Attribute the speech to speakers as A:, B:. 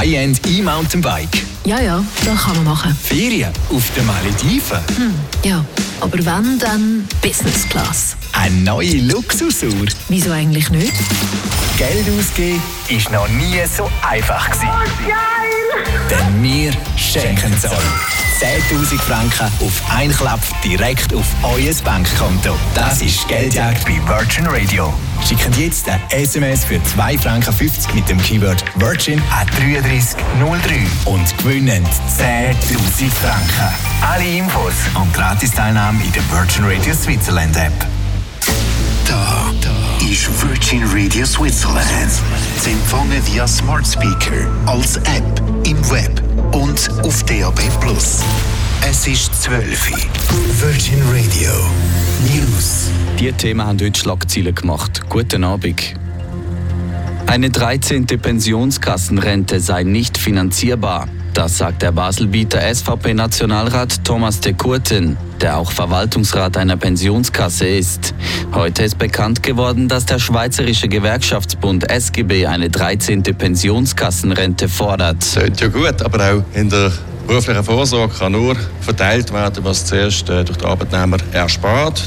A: High-End E-Mountainbike.
B: Ja, das kann man machen.
A: Ferien auf den Malediven.
B: Ja, aber wenn, dann Business Class.
A: Eine neue Luxusuhr.
B: Wieso eigentlich nicht?
A: Geld ausgeben ist noch nie so einfach gewesen. Denn wir schenken es euch. 10'000 Franken auf einen Klapp direkt auf euer Bankkonto. Das ist Geldjagd bei Virgin Radio. Schickt jetzt eine SMS für 2,50 Franken mit dem Keyword Virgin an 3303 und gewinnen 10'000 Franken. Alle Infos und Gratis-Teilnahme in der Virgin Radio Switzerland App.
C: Da ist Virgin Radio Switzerland. Sie empfangen via Smart Speaker, als App, im Web und auf DAB+. Es ist 12 Uhr. Virgin Radio News.
D: Die Themen haben heute Schlagzeilen gemacht. Guten Abend. Eine 13. Pensionskassenrente sei nicht finanzierbar. Das sagt der Baselbieter SVP-Nationalrat Thomas de Courten, der auch Verwaltungsrat einer Pensionskasse ist. Heute ist bekannt geworden, dass der Schweizerische Gewerkschaftsbund SGB eine 13. Pensionskassenrente fordert.
E: Das ist ja gut, aber auch in der beruflichen Vorsorge kann nur verteilt werden, was zuerst durch den Arbeitnehmer erspart.